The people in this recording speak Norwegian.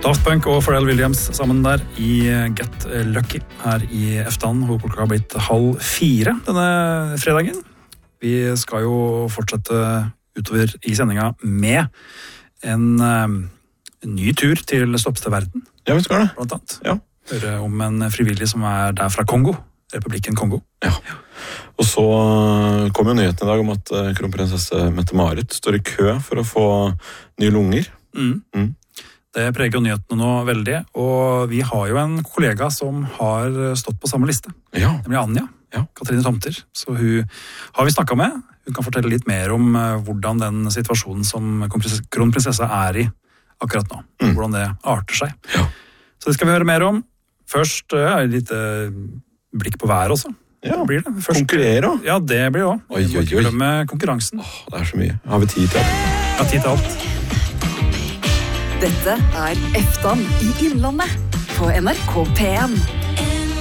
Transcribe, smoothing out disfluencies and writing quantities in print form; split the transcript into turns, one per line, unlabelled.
Daft Punk og Pharrell Williams sammen der i Get Lucky her i eftan, hvor klokka har blitt 3:30 denne fredagen. Vi skal jo fortsette utover i sendinga med en ny tur til Stoppsted verden.
Ja, vi skal det.
Blant annet.
Ja.
Høre om en frivillig som der fra Kongo, Republikken Kongo.
Ja. Og så kom jo nyheten i dag om at kronprinsesse Mette-Marit står i kø for å få nye lunger.
Det preger jo nyhetene nå veldig, og vi har jo en kollega som har stått på samme liste.
Ja.
Nemlig Anja,
Ja.
Katrine Tomter. Så hun har vi snakket med. Hun kan fortelle litt mer om hvordan den situasjonen som kronprinsessa er i akkurat nå. Hvordan det arter seg.
Ja.
Så det skal vi høre mer om. Først et lite blikk på været også.
Ja.
Blir det? Først,
Konkurrere også.
ja, det blir det også.
Oi,
Vi må ikke
oi, oi.
glemme konkurransen.
Det er så mye. Har vi tid til det?
Ja, tid til alt.
Dette er eftan i Innlandet på NRK P1.